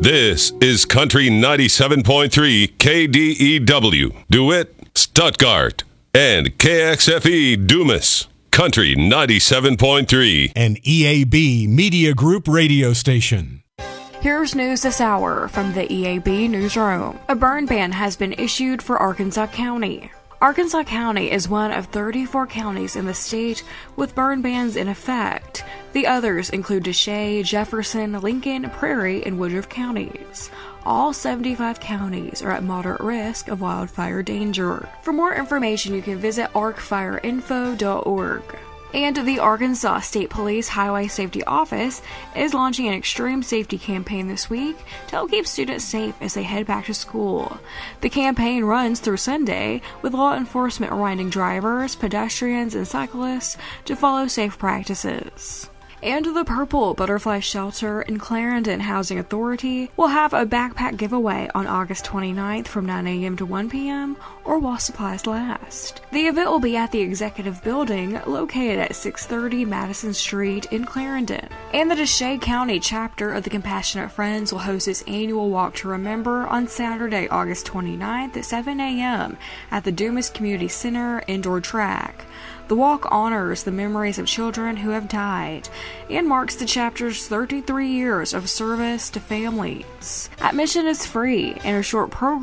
This is Country 97.3 KDEW, DeWitt, Stuttgart, and KXFE Dumas. Country 97.3. An EAB Media Group radio station. Here's news this hour from the EAB Newsroom. A burn ban has been issued for Arkansas County. Arkansas County is one of 34 counties in the state with burn bans in effect. The others include Deshay, Jefferson, Lincoln, Prairie, and Woodruff counties. All 75 counties are at moderate risk of wildfire danger. For more information, you can visit arcfireinfo.org. And the Arkansas State Police Highway Safety Office is launching an extreme safety campaign this week to help keep students safe as they head back to school. The campaign runs through Sunday, with law enforcement reminding drivers, pedestrians, and cyclists to follow safe practices. And the Purple Butterfly Shelter and Clarendon Housing Authority will have a backpack giveaway on August 29th from 9 a.m. to 1 p.m. or while supplies last. The event will be at the Executive Building located at 630 Madison Street in Clarendon. And the Deshay County chapter of the Compassionate Friends will host its annual Walk to Remember on Saturday, August 29th at 7 a.m. at the Dumas Community Center indoor track. The walk honors the memories of children who have died and marks the chapter's 33 years of service to families. Admission is free, and a short program